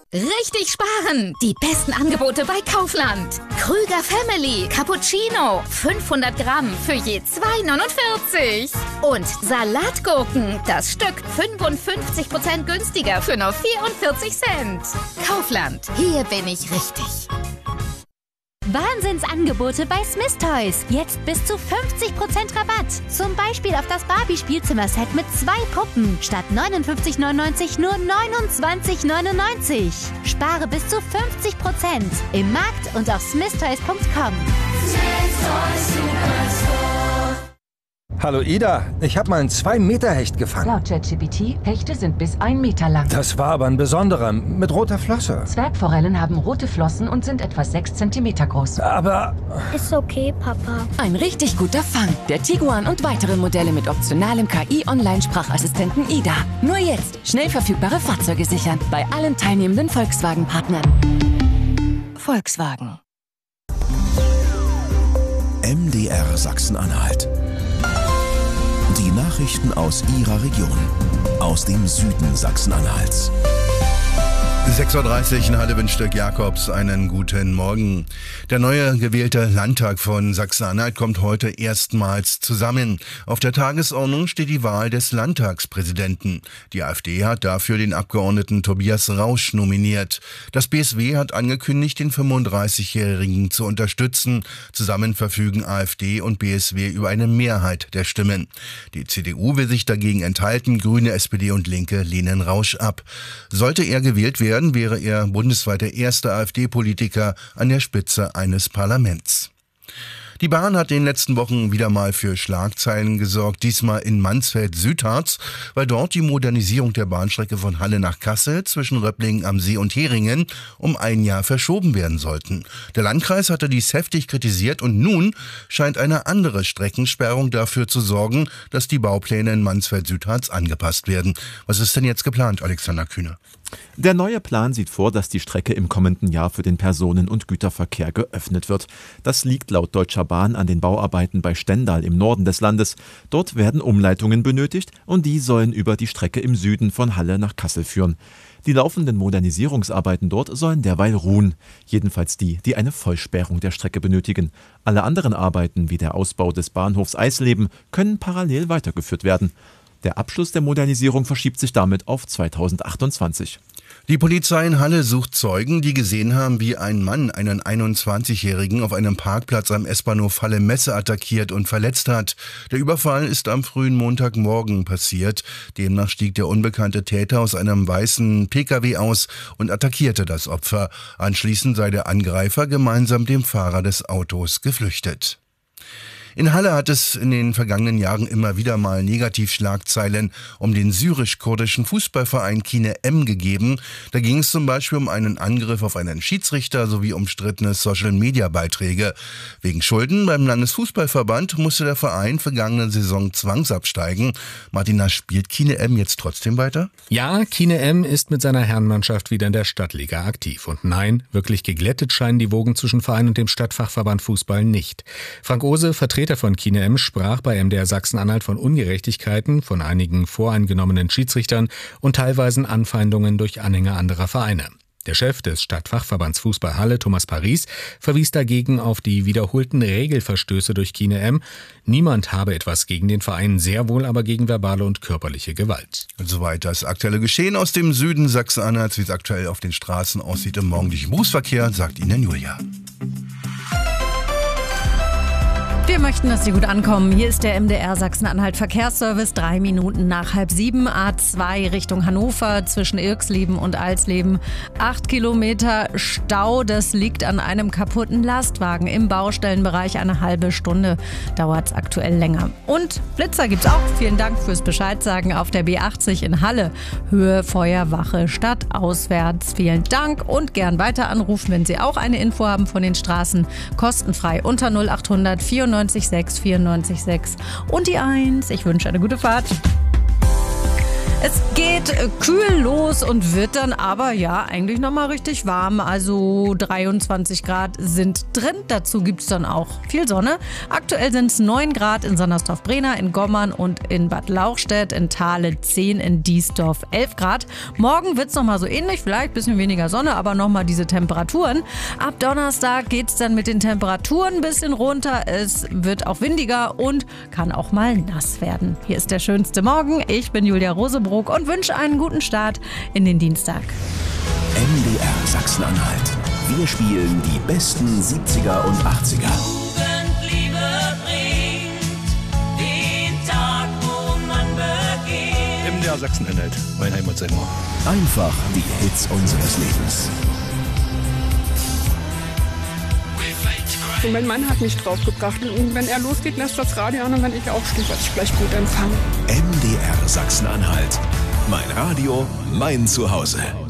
Richtig sparen! Die besten Angebote bei Kaufland. Krüger Family Cappuccino 500 Gramm für je 2,49. Und Salatgurken, das Stück 55% günstiger für nur 44 Cent. Kaufland, hier bin ich richtig. Wahnsinnsangebote bei Smith Toys. Jetzt bis zu 50% Rabatt. Zum Beispiel auf das Barbie-Spielzimmer-Set mit 2 Puppen. Statt 59,99 nur 29,99. Spare bis zu 50% im Markt und auf smithtoys.com. Smith Toys Superstore. Hallo Ida, ich habe mal einen 2-Meter-Hecht gefangen. Laut ChatGPT, Hechte sind bis 1 Meter lang. Das war aber ein besonderer, mit roter Flosse. Zwergforellen haben rote Flossen und sind etwa 6 Zentimeter groß. Aber... Ist okay, Papa. Ein richtig guter Fang. Der Tiguan und weitere Modelle mit optionalem KI-Online-Sprachassistenten Ida. Nur jetzt schnell verfügbare Fahrzeuge sichern. Bei allen teilnehmenden Volkswagen-Partnern. Volkswagen. MDR Sachsen-Anhalt. Die Nachrichten aus Ihrer Region, aus dem Süden Sachsen-Anhalts. 6.30 Uhr in Halle wünscht Dirk Jakobs einen guten Morgen. Der neue gewählte Landtag von Sachsen-Anhalt kommt heute erstmals zusammen. Auf der Tagesordnung steht die Wahl des Landtagspräsidenten. Die AfD hat dafür den Abgeordneten Tobias Rausch nominiert. Das BSW hat angekündigt, den 35-Jährigen zu unterstützen. Zusammen verfügen AfD und BSW über eine Mehrheit der Stimmen. Die CDU will sich dagegen enthalten. Grüne, SPD und Linke lehnen Rausch ab. Sollte er gewählt werden, wäre er bundesweit der erste AfD-Politiker an der Spitze eines Parlaments. Die Bahn hat in den letzten Wochen wieder mal für Schlagzeilen gesorgt, diesmal in Mansfeld-Südharz, weil dort die Modernisierung der Bahnstrecke von Halle nach Kassel zwischen Röpplingen am See und Heringen um 1 Jahr verschoben werden sollten. Der Landkreis hatte dies heftig kritisiert und nun scheint eine andere Streckensperrung dafür zu sorgen, dass die Baupläne in Mansfeld-Südharz angepasst werden. Was ist denn jetzt geplant, Alexander Kühne? Der neue Plan sieht vor, dass die Strecke im kommenden Jahr für den Personen- und Güterverkehr geöffnet wird. Das liegt laut Deutscher Bahn an den Bauarbeiten bei Stendal im Norden des Landes. Dort werden Umleitungen benötigt und die sollen über die Strecke im Süden von Halle nach Kassel führen. Die laufenden Modernisierungsarbeiten dort sollen derweil ruhen. Jedenfalls die eine Vollsperrung der Strecke benötigen. Alle anderen Arbeiten, wie der Ausbau des Bahnhofs Eisleben, können parallel weitergeführt werden. Der Abschluss der Modernisierung verschiebt sich damit auf 2028. Die Polizei in Halle sucht Zeugen, die gesehen haben, wie ein Mann einen 21-Jährigen auf einem Parkplatz am S-Bahnhof Halle-Messe attackiert und verletzt hat. Der Überfall ist am frühen Montagmorgen passiert. Demnach stieg der unbekannte Täter aus einem weißen Pkw aus und attackierte das Opfer. Anschließend sei der Angreifer gemeinsam dem Fahrer des Autos geflüchtet. In Halle hat es in den vergangenen Jahren immer wieder mal Negativschlagzeilen um den syrisch-kurdischen Fußballverein Kine M gegeben. Da ging es zum Beispiel um einen Angriff auf einen Schiedsrichter sowie umstrittene Social-Media-Beiträge. Wegen Schulden beim Landesfußballverband musste der Verein vergangene Saison zwangsabsteigen. Martina, spielt Kine M jetzt trotzdem weiter? Ja, Kine M ist mit seiner Herrenmannschaft wieder in der Stadtliga aktiv. Und nein, wirklich geglättet scheinen die Wogen zwischen Verein und dem Stadtfachverband Fußball nicht. Frank Ohse, Vertreter von Kine M, sprach bei MDR Sachsen-Anhalt von Ungerechtigkeiten, von einigen voreingenommenen Schiedsrichtern und teilweisen Anfeindungen durch Anhänger anderer Vereine. Der Chef des Stadtfachverbands Fußball Halle, Thomas Paris, verwies dagegen auf die wiederholten Regelverstöße durch Kine M. Niemand habe etwas gegen den Verein, sehr wohl aber gegen verbale und körperliche Gewalt. Soweit das aktuelle Geschehen aus dem Süden Sachsen-Anhalts, wie es aktuell auf den Straßen aussieht im morgendlichen Berufsverkehr, sagt Ihnen Julia. Wir möchten, dass Sie gut ankommen. Hier ist der MDR Sachsen-Anhalt Verkehrsservice. 3 Minuten nach 6:30. A2 Richtung Hannover zwischen Irxleben und Alsleben. 8 Kilometer Stau. Das liegt an einem kaputten Lastwagen im Baustellenbereich. Eine halbe Stunde dauert es aktuell länger. Und Blitzer gibt's auch. Vielen Dank fürs Bescheidsagen auf der B80 in Halle. Höhe Feuerwache Stadt auswärts. Vielen Dank und gern weiter anrufen, wenn Sie auch eine Info haben von den Straßen. Kostenfrei unter 0800 94 6 94 6 und die 1. Ich wünsche eine gute Fahrt. Es geht kühl los und wird dann aber ja eigentlich nochmal richtig warm. Also 23 Grad sind drin. Dazu gibt es dann auch viel Sonne. Aktuell sind es 9 Grad in Sandersdorf-Brena, in Gommern und in Bad Lauchstädt, in Thale 10, in Diesdorf 11 Grad. Morgen wird es nochmal so ähnlich, vielleicht ein bisschen weniger Sonne, aber nochmal diese Temperaturen. Ab Donnerstag geht es dann mit den Temperaturen ein bisschen runter. Es wird auch windiger und kann auch mal nass werden. Hier ist der schönste Morgen. Ich bin Julia Rosebrook und wünsche einen guten Start in den Dienstag. MDR Sachsen-Anhalt. Wir spielen die besten 70er und 80er. Jugendliebe bringt den Tag, wo man beginnt. MDR Sachsen-Anhalt, mein Heimatsender. Einfach die Hits unseres Lebens. Und mein Mann hat mich draufgebracht. Und wenn er losgeht, lässt das Radio an und wenn ich aufstehe, werde ich gleich gut empfangen. MDR Sachsen-Anhalt. Mein Radio, mein Zuhause.